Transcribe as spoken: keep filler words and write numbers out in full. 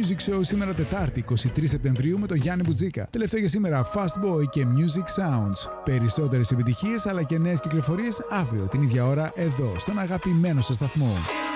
Music Show σήμερα Τετάρτη εικοστή τρίτη Σεπτεμβρίου με τον Γιάννη Μπουτζίκα. Τελευταίο για σήμερα Fast Boy και Music Sounds. Περισσότερες επιτυχίες αλλά και νέες κυκλοφορίες αύριο την ίδια ώρα εδώ στον αγαπημένο σας σταθμό.